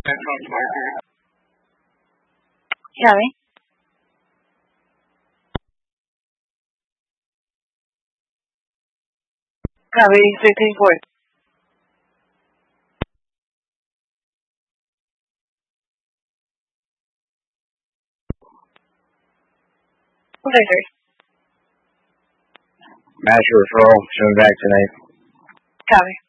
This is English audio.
Kelly? Copy 1640. Victor. Master referral, coming back tonight. Copy.